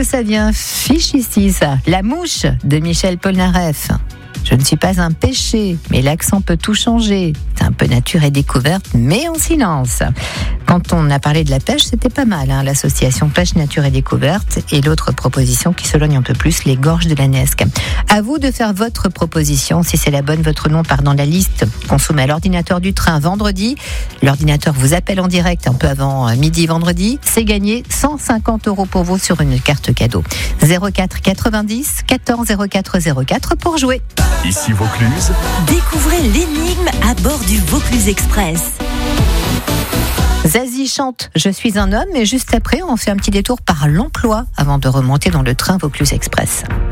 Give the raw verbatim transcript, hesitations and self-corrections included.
ça vient fiche ici, ça. La mouche de Michel Polnareff. Je ne suis pas un péché, mais l'accent peut tout changer. C'est un peu nature et découverte, mais en silence. Quand on a parlé de la pêche, c'était pas mal, hein, l'association Pêche, Nature et Découverte. Et l'autre proposition qui s'éloigne un peu plus, les gorges de la Nesque. À vous de faire votre proposition. Si c'est la bonne, votre nom part dans la liste qu'on soumet à l'ordinateur du train vendredi. L'ordinateur vous appelle en direct un peu avant midi vendredi. C'est gagné cent cinquante euros pour vous sur une carte cadeau. zéro quatre quatre-vingt-dix quatorze zéro quatre zéro quatre pour jouer. Ici Vaucluse. Découvrez l'énigme à bord du Vaucluse Express. Zazie chante « Je suis un homme » et juste après, on fait un petit détour par l'emploi avant de remonter dans le train Vaucluse Express.